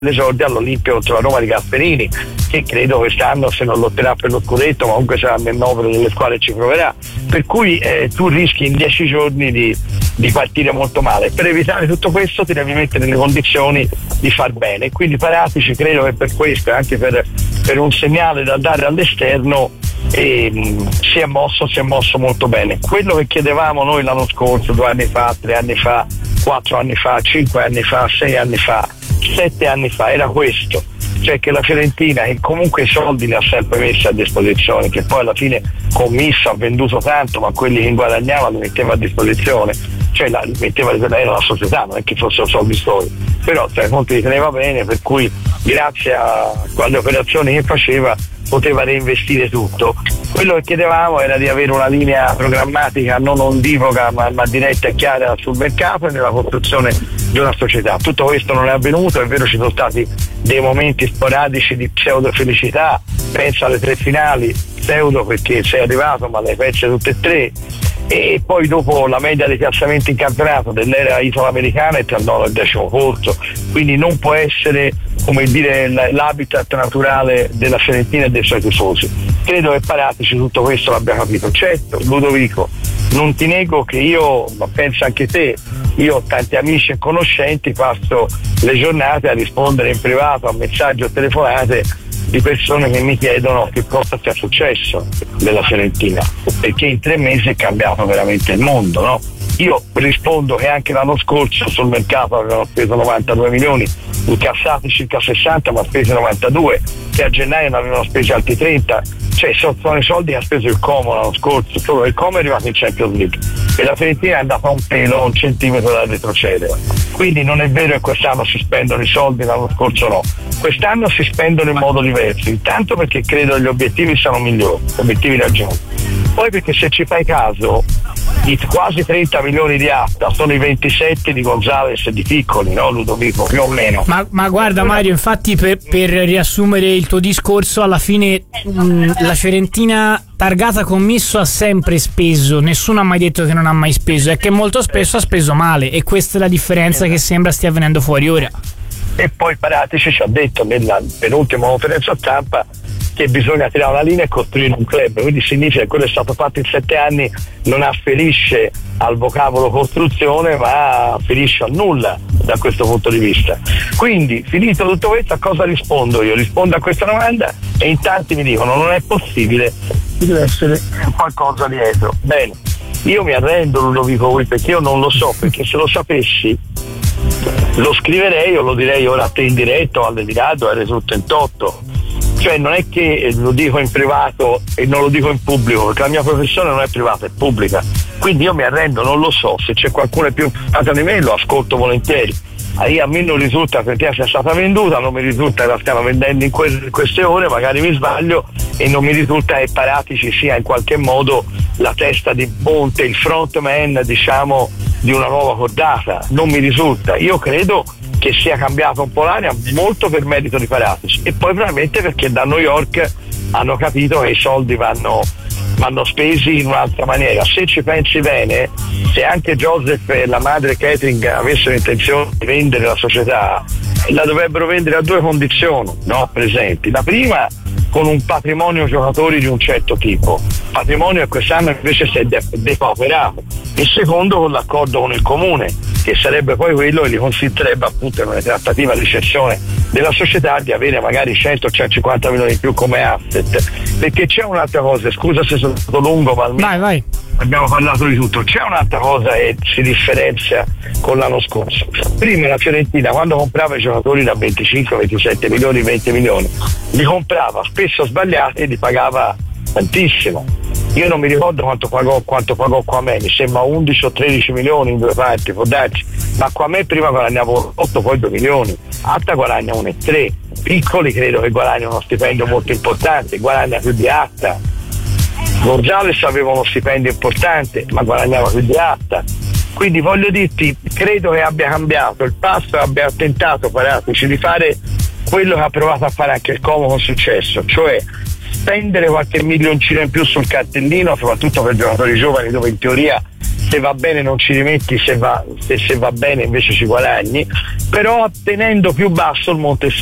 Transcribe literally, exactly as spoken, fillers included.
l'esordio all'Olimpia contro la Roma di Gasperini, che credo quest'anno, se non lotterà per lo scudetto, ma comunque sarà nel novero delle squadre e ci proverà, per cui eh, tu rischi in dieci giorni di, di partire molto male. Per evitare tutto questo ti devi mettere nelle condizioni di far bene, quindi Paratici credo che per questo e anche per, per un segnale da dare all'esterno e mh, si è mosso si è mosso molto bene. Quello che chiedevamo noi l'anno scorso, due anni fa, tre anni fa, quattro anni fa, cinque anni fa, sei anni fa, sette anni fa, era questo, cioè che la Fiorentina, che comunque i soldi li ha sempre messi a disposizione, che poi alla fine Commisso ha venduto tanto, ma quelli che guadagnava li metteva a disposizione, cioè la, li metteva, era la società, non è che fossero soldi suoi, però tra i conti li teneva bene, per cui grazie a quelle operazioni che faceva poteva reinvestire tutto. Quello che chiedevamo era di avere una linea programmatica non ondivoca ma, ma diretta e chiara sul mercato e nella costruzione di una società. Tutto questo non è avvenuto, è vero, ci sono stati dei momenti sporadici di pseudo felicità, penso alle tre finali, pseudo perché sei arrivato ma le hai perse tutte e tre, e poi dopo la media dei piazzamenti in campionato dell'era italo-americana è tra il nono e il decimo posto, quindi non può essere, come dire, l'habitat naturale della Fiorentina e dei suoi tifosi. Credo che Paratici tutto questo l'abbia capito. Certo, Ludovico, non ti nego che io, ma penso anche te, io ho tanti amici e conoscenti, passo le giornate a rispondere in privato a messaggi o telefonate di persone che mi chiedono che cosa sia successo della Fiorentina, perché in tre mesi è cambiato veramente il mondo, no? Io rispondo che anche l'anno scorso sul mercato avevano speso novantadue milioni, incassati circa sessanta ma spesi novantadue, che a gennaio ne avevano spesi altri trenta, cioè sono i soldi che ha speso il Como l'anno scorso, solo il Como è arrivato in Champions League e la Fiorentina è andata un pelo, un centimetro da retrocedere, quindi non è vero che quest'anno si spendono i soldi, l'anno scorso no, quest'anno si spendono in modo diverso, intanto perché credo che gli obiettivi siano migliori, obiettivi raggiunti, poi perché se ci fai caso i quasi trenta milioni di Atta sono i ventisette di Gonzales e di Piccoli, no Ludovico, più o meno. Ma, ma guarda Mario, infatti per, per riassumere il tuo discorso, alla fine mh, la Fiorentina targata Commisso ha sempre speso, nessuno ha mai detto che non ha mai speso, è che molto spesso ha speso male e questa è la differenza che sembra stia venendo fuori ora. E poi Paratici ci ha detto nella penultima conferenza stampa che bisogna tirare una linea e costruire un club, quindi significa che quello è stato fatto in sette anni non afferisce al vocabolo costruzione ma afferisce a nulla da questo punto di vista. Quindi finito tutto questo, a cosa rispondo io? Rispondo a questa domanda e in tanti mi dicono non è possibile, ci deve essere qualcosa dietro. Bene, io mi arrendo, non lo dico voi perché io non lo so, perché se lo sapessi lo scriverei o lo direi ora a te in diretto, all'Emirado, a Resul trentotto. Cioè non è che lo dico in privato e non lo dico in pubblico, perché la mia professione non è privata, è pubblica, quindi io mi arrendo, non lo so, se c'è qualcuno più informato di me lo ascolto volentieri. A me non risulta che sia stata venduta, non mi risulta che la stiamo vendendo in, que- in queste ore, magari mi sbaglio, e non mi risulta che Paratici sia in qualche modo la testa di ponte, il frontman diciamo di una nuova cordata, non mi risulta. Io credo che sia cambiato un po' l'aria, molto per merito di Paratici e poi probabilmente perché da New York hanno capito che i soldi vanno, vanno spesi in un'altra maniera. Se ci pensi bene, se anche Joseph e la madre Catering avessero intenzione di vendere la società, la dovrebbero vendere a due condizioni, no, presenti. La prima, con un patrimonio giocatori di un certo tipo, patrimonio che quest'anno invece si è de- depauperato, e secondo con l'accordo con il comune, che sarebbe poi quello che gli consentirebbe appunto in una trattativa di cessione della società di avere magari cento centocinquanta milioni in più come asset. Perché c'è un'altra cosa, scusa se sono stato lungo ma almeno vai, vai. abbiamo parlato di tutto, c'è un'altra cosa che si differenzia con l'anno scorso. Prima la Fiorentina quando comprava i giocatori da venticinque ventisette milioni, venti milioni, li comprava spesso sbagliati e li pagava tantissimo. Io non mi ricordo quanto pagò quanto pagò Quamè, mi sembra undici o tredici milioni in due parti, può darci, ma Quamè prima guadagnava otto, poi due milioni, Atta guadagna uno e tre, Piccoli credo che guadagna uno stipendio molto importante, guadagna più di Atta, Gonzales aveva uno stipendio importante ma guadagnava più di Atta, quindi voglio dirti, credo che abbia cambiato il passo e abbia tentato Paratici di fare quello che ha provato a fare anche il Como con successo, cioè spendere qualche milioncino in più sul cartellino, soprattutto per giocatori giovani dove in teoria se va bene non ci rimetti, se va, se, se va bene invece ci guadagni, però tenendo più basso il monte